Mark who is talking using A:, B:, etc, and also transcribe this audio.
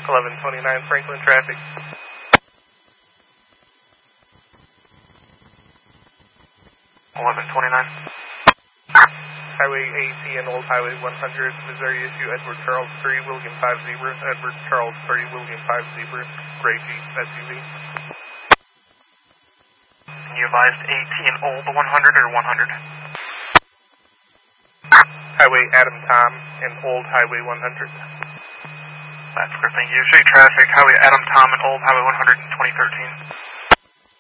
A: 1129 Franklin traffic. Highway 18 and Old Highway 100, Missouri issue Edward Charles 3, William 50, Edward Charles 3, William 50, gray Jeep SUV.
B: You advised 18 Old 100 or 100?
A: Highway Adam Tom and Old Highway 100.
B: That's correct, thank you. Street traffic, Highway Adam Tom and Old Highway 100 in 2013.